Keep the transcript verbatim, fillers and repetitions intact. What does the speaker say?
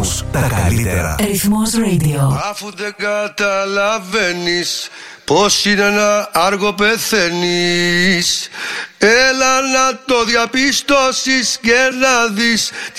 Τα καλύτερα. Ρυθμός Radio. Αφού δεν καταλαβαίνεις πως είναι ένα άργο πεθαίνεις, έλα να το διαπιστώσεις και να δεις